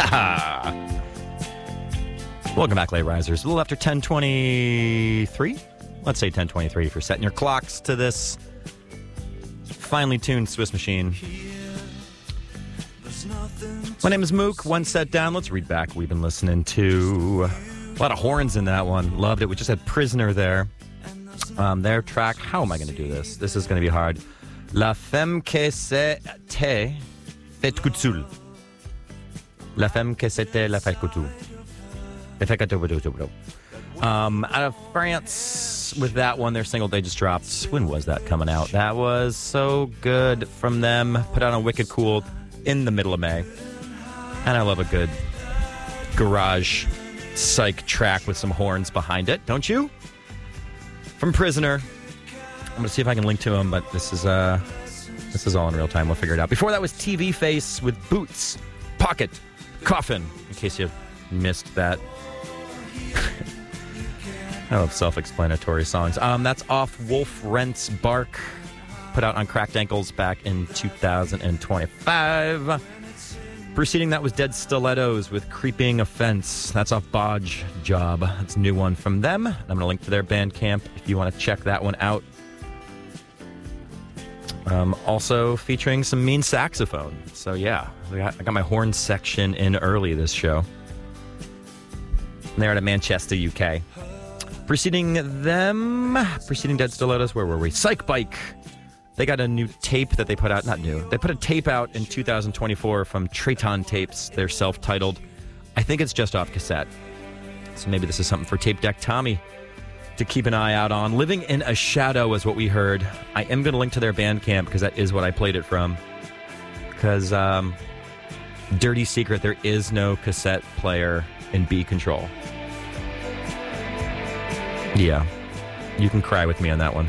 Welcome back, late risers. A little after 10:23. Let's say 10:23 if you're setting your clocks to this finely tuned Swiss machine. My name is Mook. One set down. Let's read back. We've been listening to a lot of horns in that one. Loved it. We just had Prisoner there. Their track. How am I going to do this? This is going to be hard. La femme que c'était fait couture. La femme que c'était la fait couture. Out of France with that one, their single they just dropped. When was that coming out? That was so good from them. Put out on Wicked Cool in the middle of May. And I love a good garage psych track with some horns behind it, don't you? From Prisoner. I'm going to see if I can link to him, but this is all in real time. We'll figure it out. Before that was TV Face with Boots, Pocket, Coffin, in case you missed that. I love self-explanatory songs. That's off Wolf Rent's Bark, put out on Cracked Ankles back in 2025. Preceding that was Dead Stilettos with Creeping Offense. That's off Bodge Job. That's a new one from them. I'm going to link to their Bandcamp if you want to check that one out. Also featuring some mean saxophone. So yeah, I got my horn section in early this show. And they're out of Manchester, UK. Preceding Dead Stilettos, where were we? Psych Bike. They got a new tape that they put out. Not new. They put a tape out in 2024 from Triton Tapes. They're self-titled. I think it's just off cassette. So maybe this is something for Tape Deck Tommy to keep an eye out on. Living in a Shadow is what we heard. I am going to link to their Bandcamp because that is what I played it from. Because, dirty secret, there is no cassette player in B Control. Yeah, you can cry with me on that one.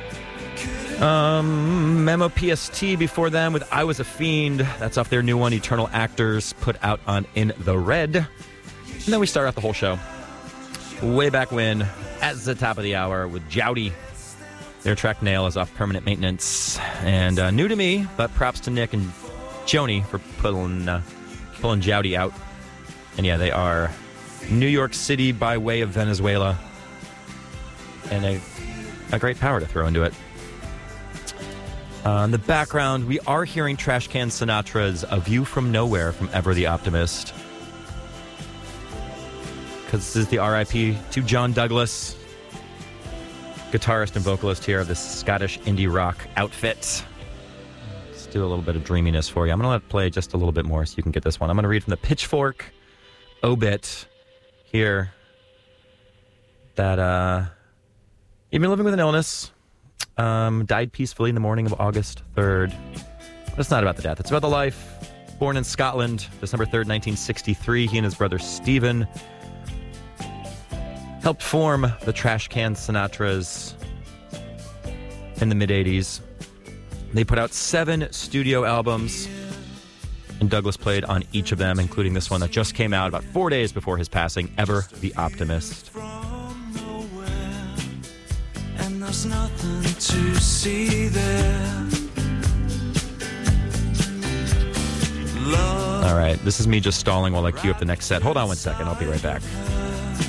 Memo PST before them with I Was a Fiend. That's off their new one, Eternal Actors, put out on In the Red. And then we start out the whole show way back when, at the top of the hour, with Jowdy. Their track Nail is off Permanent Maintenance. And new to me, but props to Nick and Joni for pulling Jowdy out. And yeah, they are New York City by way of Venezuela. And a great power to throw into it. In the background, we are hearing Trash Can Sinatra's A View from Nowhere from Ever the Optimist. Because this is the RIP to John Douglas, guitarist and vocalist here of this Scottish indie rock outfit. Let's do a little bit of dreaminess for you. I'm going to let it play just a little bit more so you can get this one. I'm going to read from the Pitchfork obit here that you've been living with an illness. Died peacefully in the morning of August 3rd. But it's not about the death. It's about the life. Born in Scotland, December 3rd, 1963. He and his brother Stephen helped form the Trash Can Sinatras in the mid-'80s. They put out 7 studio albums, and Douglas played on each of them, including this one that just came out about 4 days before his passing, Ever the Optimist. There's nothing to see there. All right, this is me just stalling while I queue up the next set. Hold on one second, I'll be right back.